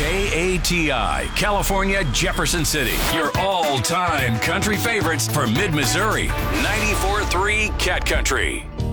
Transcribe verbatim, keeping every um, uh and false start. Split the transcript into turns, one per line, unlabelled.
K A T I, California, Jefferson City. Your all-time country favorites for mid-Missouri. ninety-four point three Cat Country.